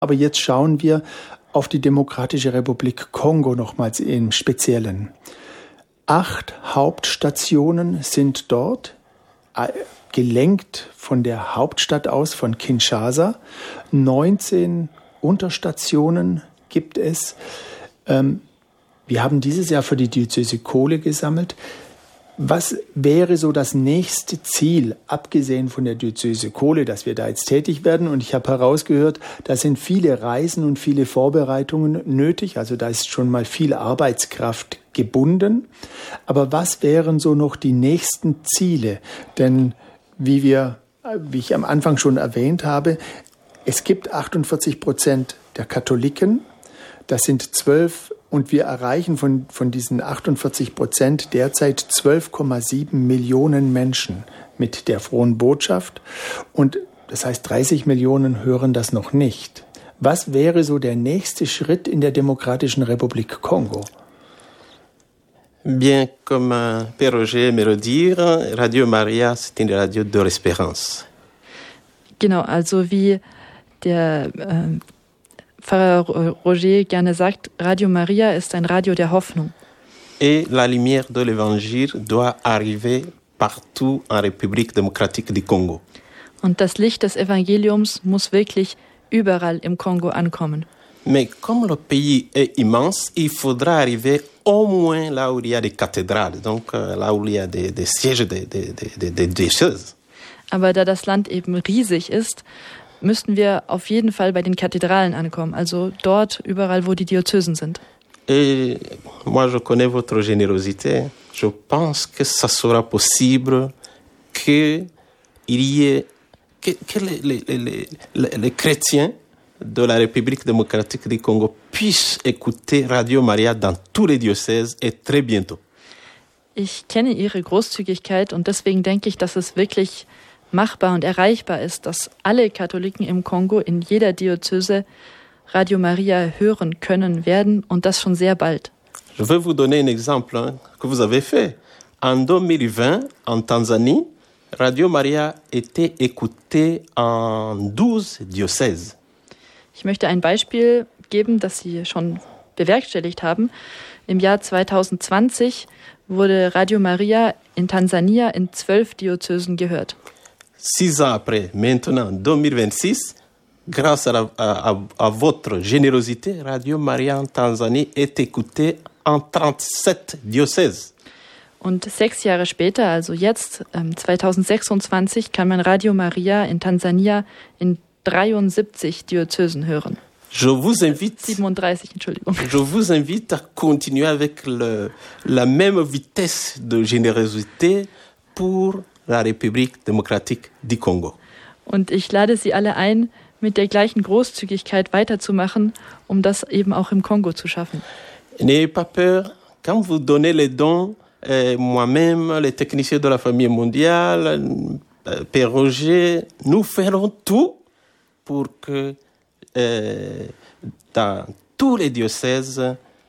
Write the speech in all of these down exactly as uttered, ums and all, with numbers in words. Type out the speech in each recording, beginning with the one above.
Aber jetzt schauen wir auf die Demokratische Republik Kongo nochmals im Speziellen. Acht Hauptstationen sind dort, gelenkt von der Hauptstadt aus, von Kinshasa. neunzehn Unterstationen gibt es. Wir haben dieses Jahr für die Diözese Kohle gesammelt. Was wäre so das nächste Ziel, abgesehen von der Diözese Kohle, dass wir da jetzt tätig werden? Und ich habe herausgehört, da sind viele Reisen und viele Vorbereitungen nötig. Also da ist schon mal viel Arbeitskraft gebunden. Aber was wären so noch die nächsten Ziele? Denn wie wir, wie ich am Anfang schon erwähnt habe, es gibt achtundvierzig Prozent der Katholiken. Das sind zwölf und wir erreichen von, von diesen achtundvierzig Prozent derzeit zwölf Komma sieben Millionen Menschen mit der frohen Botschaft. Und das heißt, dreißig Millionen hören das noch nicht. Was wäre so der nächste Schritt in der Demokratischen Republik Kongo? Bien, comme euh, Père Roger me le dire, Radio Maria, c'est une radio de l'espérance. Genau, also wie der äh, Pfarrer Roger gerne sagt, Radio Maria ist ein Radio der Hoffnung. Et la lumière de l'Évangile doit arriver partout en République démocratique du Congo. Und das Licht des Evangeliums muss wirklich überall im Kongo ankommen. Mais comme le pays est immense, il faudra arriver au moins là où il y a des cathédrales, donc euh, là où il y a des, des sièges des de, de, de, de diocèses. Aber da das Land eben riesig ist, müssten wir auf jeden Fall bei den Kathedralen ankommen, also dort überall, wo die Diözesen sind. Et moi, je connais votre générosité. Je pense que ça sera possible que il y ait que, que les, les, les, les, les chrétiens de la République démocratique du Congo puissent écouter Radio Maria dans tous les diocèses et très bientôt. Ich kenne Ihre Großzügigkeit und deswegen denke ich, dass es wirklich machbar und erreichbar ist, dass alle Katholiken im Kongo in jeder Diözese Radio Maria hören können werden und das schon sehr bald. Je vais vous donner un exemple hein, que vous avez fait. En deux mille vingt, en Tanzanie, Radio Maria était écoutée en douze diocèses. Ich möchte ein Beispiel geben, das Sie schon bewerkstelligt haben. Im Jahr zwanzig zwanzig wurde Radio Maria in Tansania in zwölf Diözesen gehört. Six ans après, maintenant, deux mille vingt-six, grâce à, la, à, à votre générosité, Radio Maria en Tansanie est écoutée en trente-sept diocèses. Und sechs Jahre später, also jetzt, zwanzig sechsundzwanzig, kann man Radio Maria in Tansania in dreiundsiebzig Diözesen hören. Je vous invite, siebenunddreißig, Entschuldigung. Je vous invite à continuer avec le, la même vitesse de générosité pour la République démocratique du Congo. Und ich lade Sie alle ein, mit der gleichen Großzügigkeit weiterzumachen, um das eben auch im Kongo zu schaffen. N'ayez pas peur, quand vous donnez les dons, euh, moi-même, les techniciens de la famille mondiale, euh, Père Roger, nous ferons tout pour que euh, dans tous les diocèses,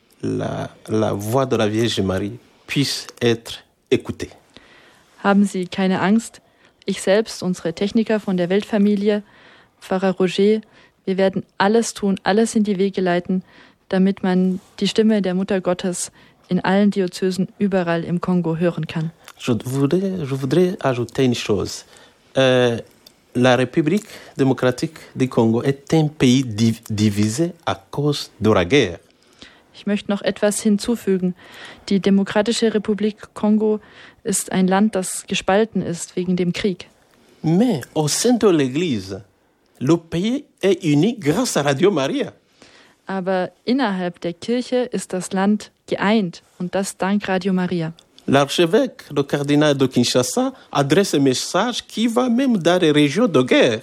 la, la voix de la Vierge Marie puisse être écoutée. Haben Sie keine Angst. Ich selbst, unsere Techniker von der Weltfamilie, Pfarrer Roger, wir werden alles tun, alles in die Wege leiten, damit man die Stimme der Mutter Gottes in allen Diözesen überall im Kongo hören kann. Je voudrais, je voudrais ajouter une chose. Euh, la République démocratique du Congo est un pays div- divisé à cause de la guerre. Ich möchte noch etwas hinzufügen. Die Demokratische Republik Kongo ist ein Land, das gespalten ist wegen dem Krieg. Mais au sein de l'Église, le pays est uni grâce à Radio Maria. Aber innerhalb der Kirche ist das Land geeint und das dank Radio Maria. L'archevêque, le cardinal de Kinshasa, adresse un message qui va même dans les régions de guerre.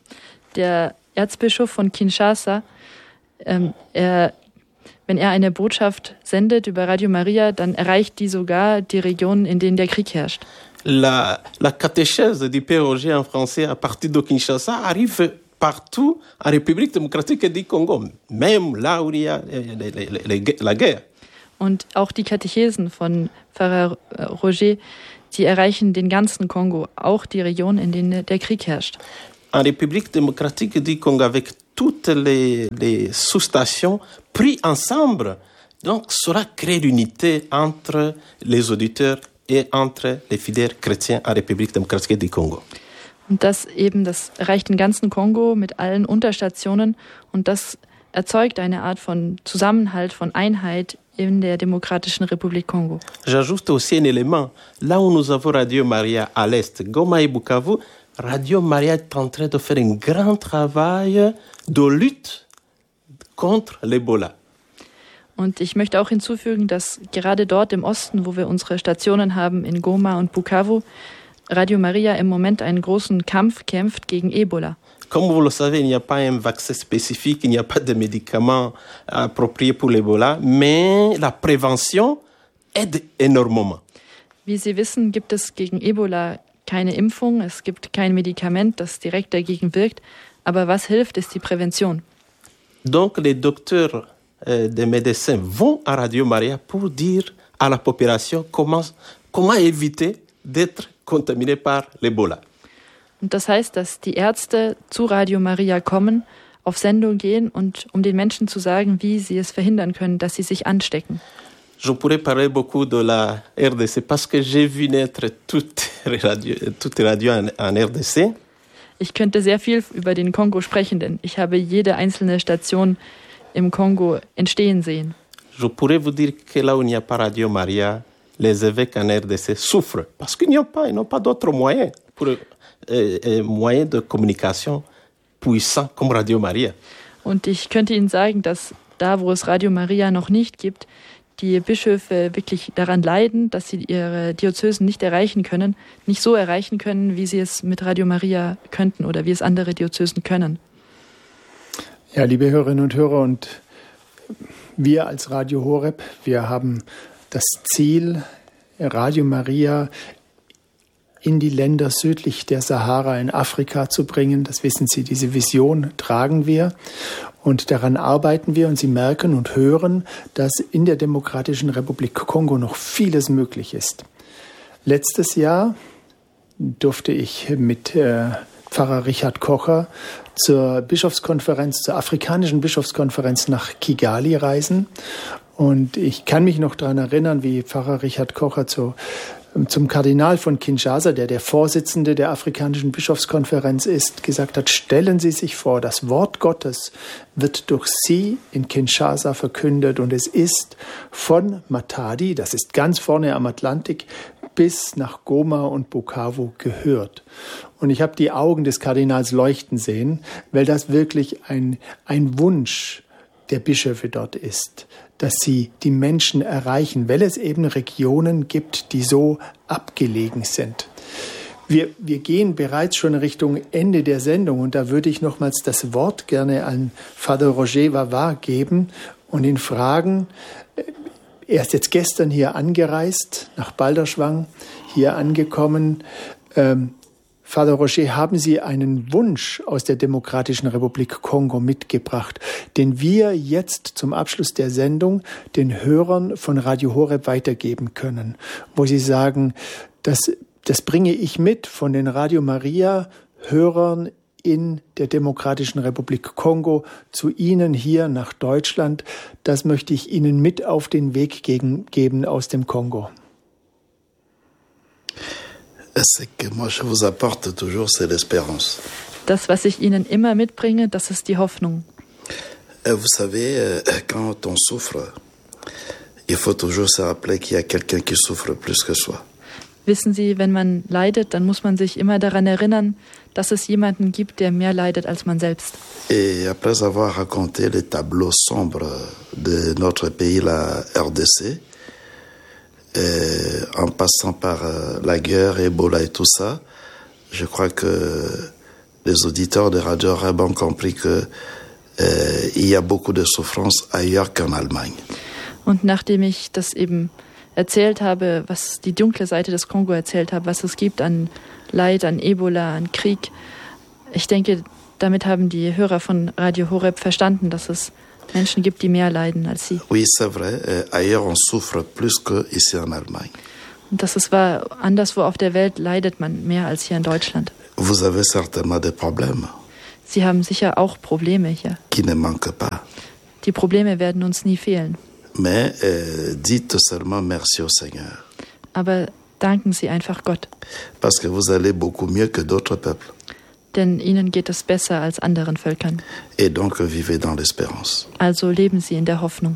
Der Erzbischof von Kinshasa, ähm, er, wenn er eine Botschaft sendet über Radio Maria, dann erreicht die sogar die Regionen, in denen der Krieg herrscht. La, la catéchèse du Père Roger en français à partir de Kinshasa arrive partout en République démocratique du Congo, même là où il y a les, les, les, la guerre. Und auch die Katechesen von Pfarrer Roger, die erreichen den ganzen Kongo, auch die Regionen, in denen der Krieg herrscht. En République démocratique du Congo, avec toutes les, les sous-stations pris ensemble. Donc, cela crée l'unité entre les auditeurs et entre les fidèles chrétiens en République démocratique du Congo. Und das eben, das erreicht den ganzen Kongo mit allen Unterstationen und das erzeugt eine Art von Zusammenhalt, von Einheit in der Demokratischen Republik Kongo. J'ajoute aussi un élément. Là où nous avons Radio Maria à l'Est, Goma et Bukavu, Radio Maria est en train de faire un grand travail de lutte contre l'Ebola. Und ich möchte auch hinzufügen, dass gerade dort im Osten, wo wir unsere Stationen haben, in Goma und Bukavu, Radio Maria im Moment einen großen Kampf kämpft gegen Ebola. Comme vous le savez, il n'y a pas un vaccin spécifique, il n'y a pas de médicaments appropriés pour l'Ebola, mais la prévention aide énormément. Wie Sie wissen, gibt es gegen Ebola keine Impfung, es gibt kein Medikament, das direkt dagegen wirkt, aber was hilft, ist die Prävention. Donc les docteurs euh, des médecins vont à Radio Maria pour dire à la population comment, comment éviter d'être contaminé par l'Ebola. Und das heißt, dass die Ärzte zu Radio Maria kommen, auf Sendung gehen und um den Menschen zu sagen, wie sie es verhindern können, dass sie sich anstecken. Je pourrais parler beaucoup de la R D C parce que j'ai vu naître toutes les radios, toutes les radios en, en R D C. Ich könnte sehr viel über den Kongo sprechen, denn ich habe jede einzelne Station im Kongo entstehen sehen. Je pourrais vous dire que là où il n'y a pas Radio Maria, les évêques en R D C souffrent parce qu'ils n'y ont pas, ils n'ont pas d'autres moyens pour euh, euh, moyens de communication puissants comme Radio Maria. Und ich könnte Ihnen sagen, dass da, wo es Radio Maria noch nicht gibt, die Bischöfe wirklich daran leiden, dass sie ihre Diözesen nicht erreichen können, nicht so erreichen können, wie sie es mit Radio Maria könnten oder wie es andere Diözesen können. Ja, liebe Hörerinnen und Hörer, und wir als Radio Horeb, wir haben das Ziel, Radio Maria in die Länder südlich der Sahara in Afrika zu bringen. Das wissen Sie, diese Vision tragen wir und daran arbeiten wir. Und Sie merken und hören, dass in der Demokratischen Republik Kongo noch vieles möglich ist. Letztes Jahr durfte ich mit äh, Pfarrer Richard Kocher zur Bischofskonferenz, zur afrikanischen Bischofskonferenz nach Kigali reisen. Und ich kann mich noch daran erinnern, wie Pfarrer Richard Kocher zu zum Kardinal von Kinshasa, der der Vorsitzende der Afrikanischen Bischofskonferenz ist, gesagt hat, stellen Sie sich vor, das Wort Gottes wird durch Sie in Kinshasa verkündet und es ist von Matadi, das ist ganz vorne am Atlantik, bis nach Goma und Bukavu gehört. Und ich habe die Augen des Kardinals leuchten sehen, weil das wirklich ein, ein Wunsch der Bischöfe dort ist, dass sie die Menschen erreichen, weil es eben Regionen gibt, die so abgelegen sind. Wir, wir gehen bereits schon Richtung Ende der Sendung und da würde ich nochmals das Wort gerne an Father Roger Vavard geben und ihn fragen, er ist jetzt gestern hier angereist, nach Balderschwang, hier angekommen. Ähm, Father Roger, haben Sie einen Wunsch aus der Demokratischen Republik Kongo mitgebracht, den wir jetzt zum Abschluss der Sendung den Hörern von Radio Horeb weitergeben können, wo Sie sagen, das, das bringe ich mit von den Radio Maria Hörern in der Demokratischen Republik Kongo zu Ihnen hier nach Deutschland, das möchte ich Ihnen mit auf den Weg gegen, geben aus dem Kongo. C'est que moi je vous apporte toujours, c'est l'espérance. Das, was ich Ihnen immer mitbringe, das ist die Hoffnung. Vous savez, quand on souffre, il faut toujours se rappeler qu'il y a quelqu'un qui souffre plus que soi. Wissen Sie, wenn man leidet, dann muss man sich immer daran erinnern, dass es jemanden gibt, der mehr leidet als man selbst. Et après avoir raconté les tableaux sombres de notre pays, la R D C, et en passant par la guerre, Ebola et tout ça, je crois que les auditeurs de Radio Horeb ont compris que euh, il y a beaucoup de souffrance ailleurs qu'en Allemagne. Und nachdem ich das eben erzählt habe, was die dunkle Seite des Kongo erzählt habe, was es gibt an Leid, an Ebola, an Krieg, ich denke, damit haben die Hörer von Radio Horeb verstanden, dass es Menschen gibt, die mehr leiden als sie. Oui, c'est vrai. Ailleurs, on souffre plus que ici en Allemagne. Und das ist wahr. Anderswo auf der Welt leidet man mehr als hier in Deutschland. Vous avez certainement des problèmes. Sie haben sicher auch Probleme hier. qui ne manquent pas. Die Probleme werden uns nie fehlen. Mais euh, dites seulement merci au Seigneur. Aber danken Sie einfach Gott. Parce que vous allez beaucoup mieux que d'autres peuples. Denn Ihnen geht es besser als anderen Völkern. Et donc vivez dans l'espérance. Also leben Sie in der Hoffnung.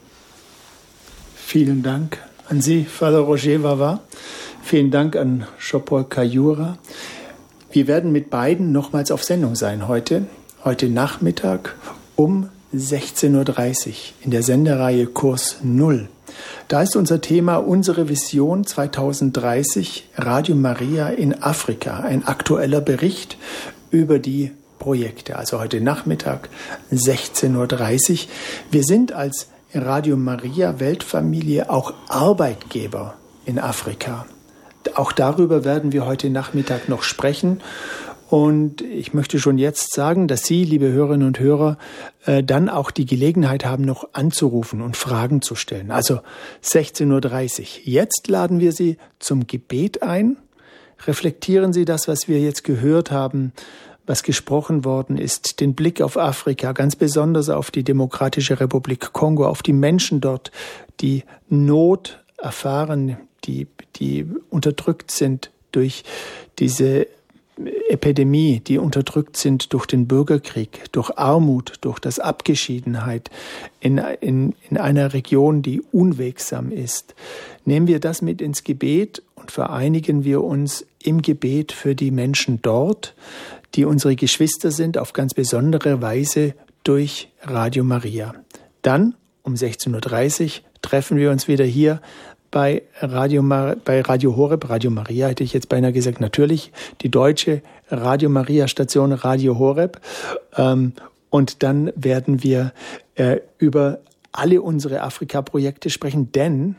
Vielen Dank an Sie, Father Roger Vavá. Vielen Dank an Jean-Paul Kayura. Wir werden mit beiden nochmals auf Sendung sein heute. Heute Nachmittag um sechzehn Uhr dreißig in der Sendereihe Kurs Null. Da ist unser Thema unsere Vision zweitausenddreißig, Radio Maria in Afrika. Ein aktueller Bericht über die Projekte. Also heute Nachmittag sechzehn Uhr dreißig. Wir sind als Radio Maria Weltfamilie auch Arbeitgeber in Afrika. Auch darüber werden wir heute Nachmittag noch sprechen. Und ich möchte schon jetzt sagen, dass Sie, liebe Hörerinnen und Hörer, äh, dann auch die Gelegenheit haben, noch anzurufen und Fragen zu stellen. Also sechzehn Uhr dreißig. Jetzt laden wir Sie zum Gebet ein. Reflektieren Sie das, was wir jetzt gehört haben, was gesprochen worden ist, den Blick auf Afrika, ganz besonders auf die Demokratische Republik Kongo, auf die Menschen dort, die Not erfahren, die, die unterdrückt sind durch diese Epidemie, die unterdrückt sind durch den Bürgerkrieg, durch Armut, durch das Abgeschiedenheit in, in, in einer Region, die unwegsam ist. Nehmen wir das mit ins Gebet und vereinigen wir uns im Gebet für die Menschen dort, die unsere Geschwister sind, auf ganz besondere Weise durch Radio Maria. Dann um sechzehn Uhr dreißig treffen wir uns wieder hier bei Radio, Mar- bei Radio Horeb, Radio Maria hätte ich jetzt beinahe gesagt, natürlich die deutsche Radio Maria Station Radio Horeb. Ähm, und dann werden wir äh, über alle unsere Afrika-Projekte sprechen, denn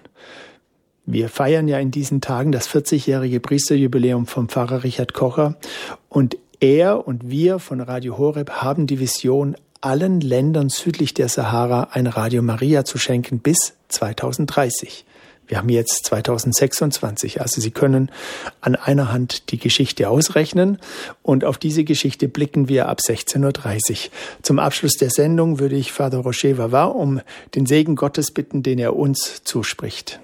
wir feiern ja in diesen Tagen das vierzigjährige Priesterjubiläum vom Pfarrer Richard Kocher und er und wir von Radio Horeb haben die Vision, allen Ländern südlich der Sahara ein Radio Maria zu schenken bis zweitausenddreißig. Wir haben jetzt zweitausendsechsundzwanzig, also Sie können an einer Hand die Geschichte ausrechnen und auf diese Geschichte blicken wir ab sechzehn Uhr dreißig. Zum Abschluss der Sendung würde ich Father Roger Vavá um den Segen Gottes bitten, den er uns zuspricht.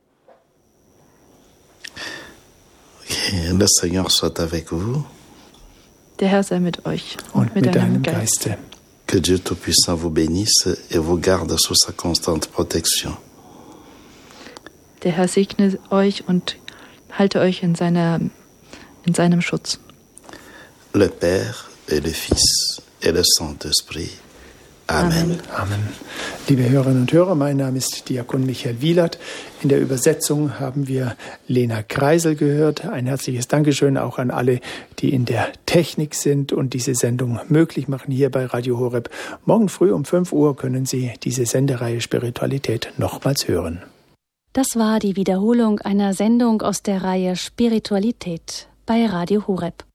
Le Seigneur soit avec vous. Der Herr sei mit euch und, Und mit, mit deinem deinem Geist. Geiste. Que Dieu Tout-Puissant vous bénisse et vous garde sous sa constante protection. Der Herr segne euch und halte euch in, seiner, in seinem Schutz. Le Père et le Fils et le Saint-Esprit. Amen. Amen. Amen. Liebe Hörerinnen und Hörer, mein Name ist Diakon Michael Wielert. In der Übersetzung haben wir Lena Kreisel gehört. Ein herzliches Dankeschön auch an alle, die in der Technik sind und diese Sendung möglich machen hier bei Radio Horeb. Morgen früh um fünf Uhr können Sie diese Sendereihe Spiritualität nochmals hören. Das war die Wiederholung einer Sendung aus der Reihe Spiritualität bei Radio Horeb.